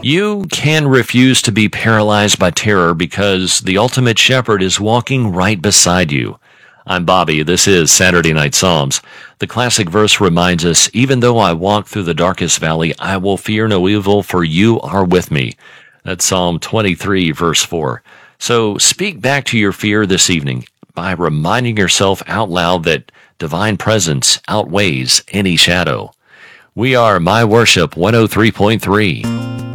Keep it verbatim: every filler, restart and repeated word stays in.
You can refuse to be paralyzed by terror because the ultimate shepherd is walking right beside you. I'm Bobby. This is Saturday Night Psalms. The classic verse reminds us, even though I walk through the darkest valley, I will fear no evil, for you are with me. That's Psalm twenty-three, verse four. So speak back to your fear this evening by reminding yourself out loud that divine presence outweighs any shadow. We are My Worship one oh three point three.